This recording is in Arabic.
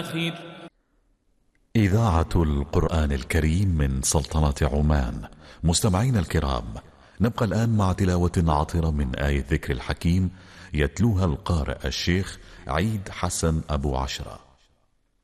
إذاعة القرآن الكريم من سلطنة عمان. مستمعين الكرام، نبقى الآن مع تلاوة عطرة من آية ذكر الحكيم يتلوها القارئ الشيخ عيد حسن أبو عشرة.